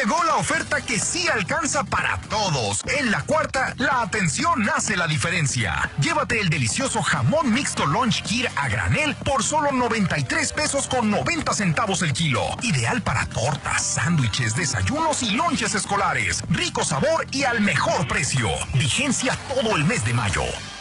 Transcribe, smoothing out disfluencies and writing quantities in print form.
Llegó la oferta que sí alcanza para todos. En la Cuarta, la atención hace la diferencia. Llévate el delicioso jamón mixto Lunch Kir a granel por solo 93 pesos con 90 centavos el kilo. Ideal para tortas, sándwiches, desayunos y lonches escolares. Rico sabor y al mejor precio. Vigencia todo el mes de mayo.